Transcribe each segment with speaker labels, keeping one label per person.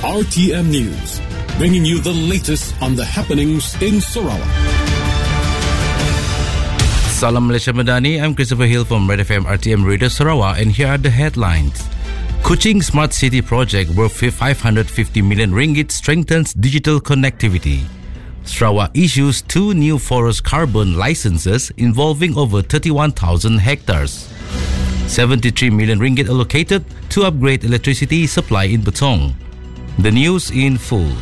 Speaker 1: RTM News, bringing you the latest on the happenings in Sarawak.
Speaker 2: Salam Malaysia Madani, I'm Christopher Hill from Red FM RTM Radio Sarawak, and here are the headlines. Kuching Smart City Project worth 550 million ringgit strengthens digital connectivity. Sarawak issues 2 new forest carbon licenses involving over 31,000 hectares. 73 million ringgit allocated to upgrade electricity supply in Betong. The news in full.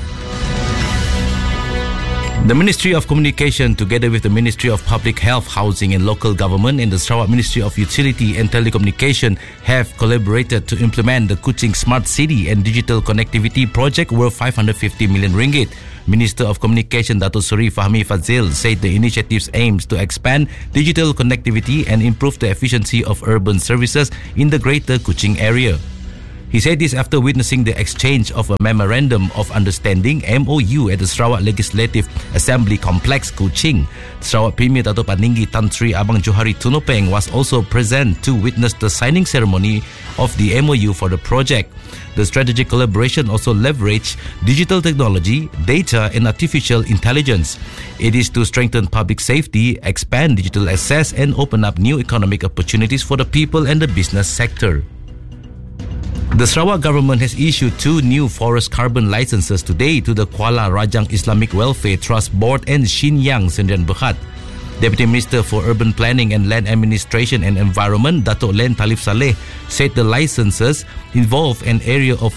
Speaker 2: The Ministry of Communication, together with the Ministry of Public Health, Housing and Local Government and the Sarawak Ministry of Utility and Telecommunication, have collaborated to implement the Kuching Smart City and Digital Connectivity Project worth 550 million ringgit. Minister of Communication Dato Seri Fahmi Fadzil said the initiative aims to expand digital connectivity and improve the efficiency of urban services in the greater Kuching area. He said this after witnessing the exchange of a Memorandum of Understanding MOU at the Sarawak Legislative Assembly Complex, Kuching. Sarawak Premier Dato Paninggi Tan Sri Abang Johari Tunopeng was also present to witness the signing ceremony of the MOU for the project. The strategic collaboration also leveraged digital technology, data and artificial intelligence. It is to strengthen public safety, expand digital access and open up new economic opportunities for the people and the business sector. The Sarawak government has issued 2 new forest carbon licenses today to the Kuala Rajang Islamic Welfare Trust Board and Shinyang Sdn Bhd. Deputy Minister for Urban Planning and Land Administration and Environment, Dato' Len Talif Saleh, said the licenses involve an area of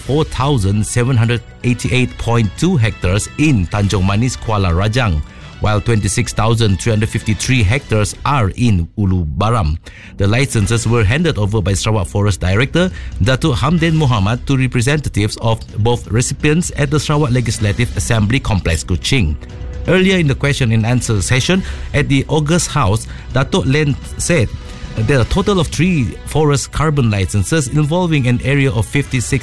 Speaker 2: 4,788.2 hectares in Tanjung Manis, Kuala Rajang, while 26,353 hectares are in Ulu Baram. The licenses were handed over by Sarawak Forest Director Datuk Hamden Muhammad to representatives of both recipients at the Sarawak Legislative Assembly Complex, Kuching. Earlier in the question and answer session at the August House, Datuk Len said there are a total of 3 forest carbon licenses involving an area of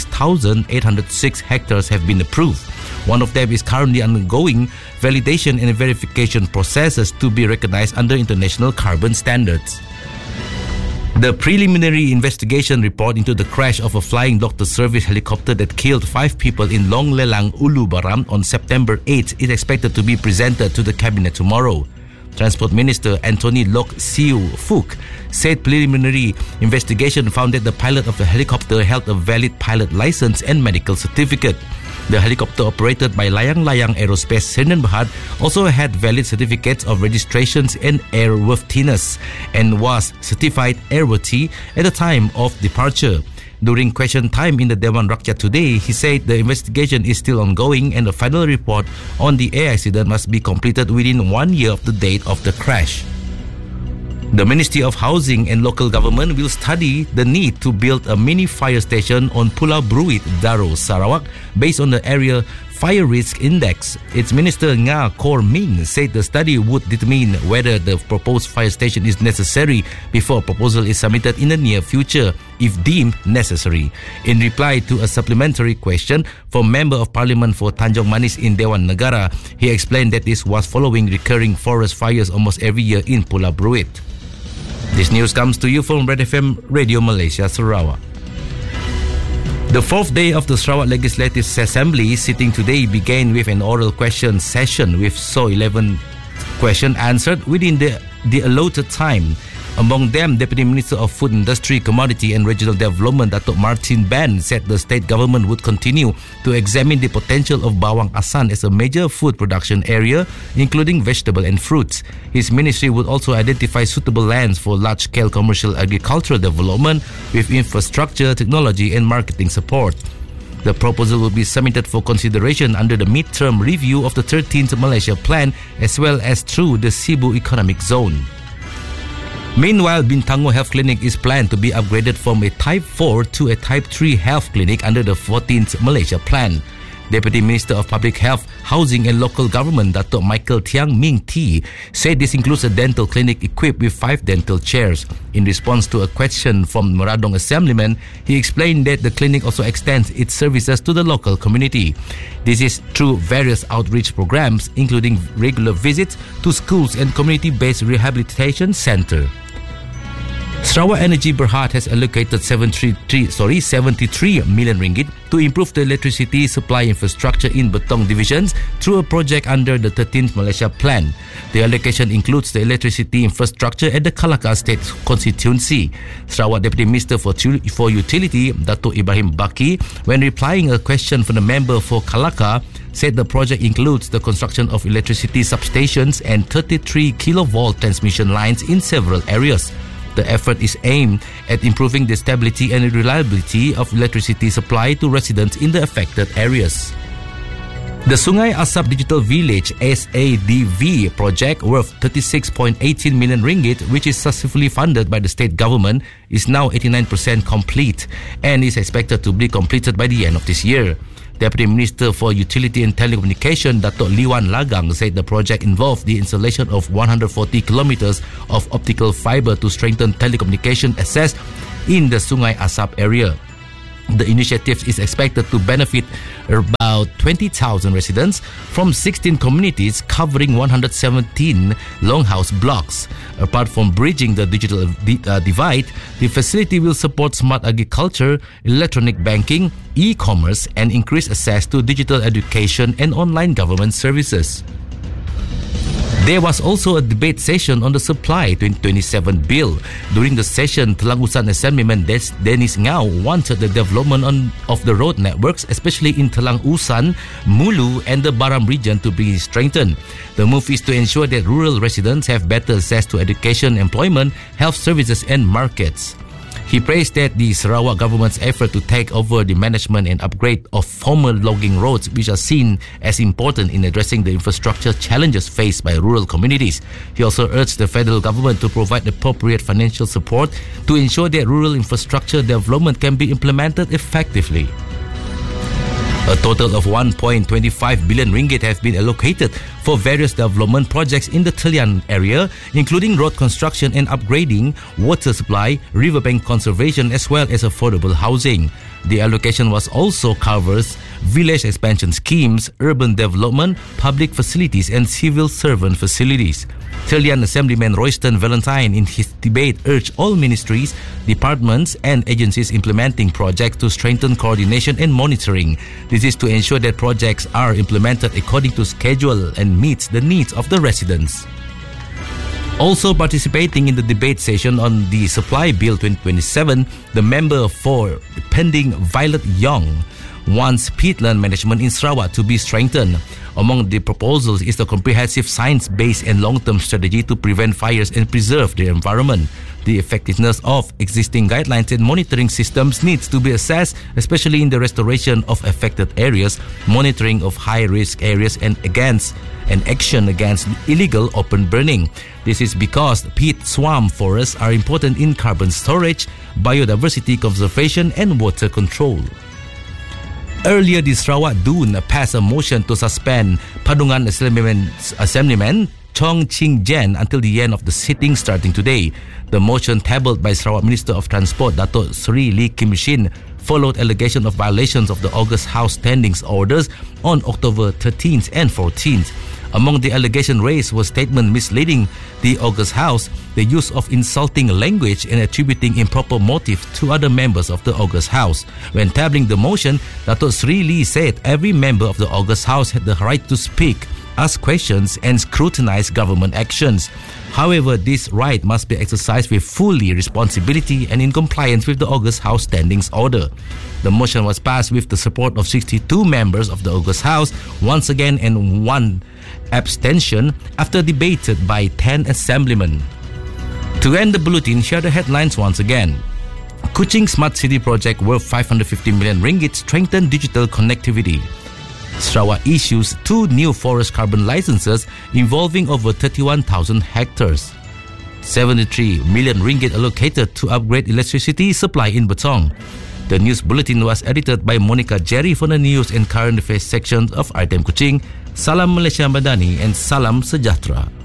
Speaker 2: 56,806 hectares have been approved. One of them is currently undergoing validation and verification processes to be recognized under international carbon standards. The preliminary investigation report into the crash of a flying doctor service helicopter that killed 5 people in Long Lelang, Ulu Baram on September 8 is expected to be presented to the Cabinet tomorrow. Transport Minister Anthony Lok Siu Fook said preliminary investigation found that the pilot of the helicopter held a valid pilot license and medical certificate. The helicopter operated by Layang Layang Aerospace Sdn Bhd also had valid certificates of registrations and airworthiness and was certified airworthy at the time of departure. During question time in the Dewan Rakyat today, he said the investigation is still ongoing and the final report on the air accident must be completed within 1 year of the date of the crash. The Ministry of Housing and Local Government will study the need to build a mini fire station on Pulau Bruit, Daro, Sarawak, based on the area Fire Risk Index. Its Minister Nga Kor Ming said the study would determine whether the proposed fire station is necessary before a proposal is submitted in the near future, if deemed necessary. In reply to a supplementary question from Member of Parliament for Tanjung Manis in Dewan Negara, he explained that this was following recurring forest fires almost every year in Pulau Bruit. This news comes to you from Red FM Radio Malaysia, Sarawak. The 4th day of the Sarawak Legislative Assembly sitting today began with an oral question session with 11 questions answered within the allotted time. Among them, Deputy Minister of Food Industry, Commodity and Regional Development, Dato' Martin Ban, said the state government would continue to examine the potential of Bawang Asan as a major food production area, including vegetable and fruits. His ministry would also identify suitable lands for large-scale commercial agricultural development with infrastructure, technology and marketing support. The proposal will be submitted for consideration under the mid-term review of the 13th Malaysia Plan as well as through the Cebu Economic Zone. Meanwhile, Bintango Health Clinic is planned to be upgraded from a Type 4 to a Type 3 health clinic under the 14th Malaysia Plan. Deputy Minister of Public Health, Housing and Local Government, Dato' Michael Tiang Ming T, said this includes a dental clinic equipped with 5 dental chairs. In response to a question from Muradong Assemblyman, he explained that the clinic also extends its services to the local community. This is through various outreach programs, including regular visits to schools and community-based rehabilitation center. Sarawak Energy Berhad has allocated 73 million ringgit to improve the electricity supply infrastructure in Betong divisions through a project under the 13th Malaysia Plan. The allocation includes the electricity infrastructure at the Kelakar State constituency. Sarawak Deputy Minister for Utility, Datuk Ibrahim Baki, when replying a question from the member for Kelakar, said the project includes the construction of electricity substations and 33 kilovolt transmission lines in several areas. The effort is aimed at improving the stability and reliability of electricity supply to residents in the affected areas. The Sungai Asap Digital Village SADV project worth 36.18 million ringgit, which is successfully funded by the state government, is now 89% complete and is expected to be completed by the end of this year. Deputy Minister for Utility and Telecommunication, Datuk Liwan Lagang, said the project involved the installation of 140 kilometers of optical fiber to strengthen telecommunication access in the Sungai Asap area. The initiative is expected to benefit about 20,000 residents from 16 communities covering 117 longhouse blocks. Apart from bridging the digital divide, the facility will support smart agriculture, electronic banking, e-commerce, and increase access to digital education and online government services. There was also a debate session on the Supply 2027 bill. During the session, Telang Usan Assemblyman Dennis Ngau wanted the development of the road networks, especially in Telang Usan, Mulu and the Baram region, to be strengthened. The move is to ensure that rural residents have better access to education, employment, health services and markets. He praised that the Sarawak government's effort to take over the management and upgrade of former logging roads, which are seen as important in addressing the infrastructure challenges faced by rural communities. He also urged the federal government to provide appropriate financial support to ensure that rural infrastructure development can be implemented effectively. A total of 1.25 billion ringgit have been allocated for various development projects in the Talian area, including road construction and upgrading, water supply, riverbank conservation, as well as affordable housing. The allocation was also covers village expansion schemes, urban development, public facilities, and civil servant facilities. Talian Assemblyman Royston Valentine in his debate urged all ministries, departments and agencies implementing projects to strengthen coordination and monitoring. This is to ensure that projects are implemented according to schedule and meets the needs of the residents. Also participating in the debate session on the Supply Bill 2027, the member for pending Violet Young wants peatland management in Sarawak to be strengthened. Among the proposals is the comprehensive science-based and long-term strategy to prevent fires and preserve the environment. The effectiveness of existing guidelines and monitoring systems needs to be assessed, especially in the restoration of affected areas, monitoring of high-risk areas, and action against illegal open burning. This is because peat swamp forests are important in carbon storage, biodiversity conservation, and water control. Earlier, the Sarawak Dun passed a motion to suspend Padungan Assemblyman Chong Ching Jen until the end of the sitting starting today. The motion tabled by Sarawak Minister of Transport Dato' Sri Lee Kim Shin followed allegation of violations of the August House standings orders on October 13th and 14th. Among the allegations raised was statement misleading the August House, the use of insulting language and attributing improper motive to other members of the August House. When tabling the motion, Dato' Sri Lee said every member of the August House had the right to speak, ask questions and scrutinize government actions. However, this right must be exercised with full responsibility and in compliance with the August House standings order. The motion was passed with the support of 62 members of the August House, once again, and one abstention after debated by 10 assemblymen. To end the bulletin, here are the headlines once again. Kuching Smart City project worth 550 million ringgit strengthen digital connectivity. Sarawak issues 2 new forest carbon licenses involving over 31,000 hectares. 73 million ringgit allocated to upgrade electricity supply in Betong. The news bulletin was edited by Monica Jerry for the news and current affairs sections of RTM Kuching. Salam Malaysia Madani and Salam Sejahtera.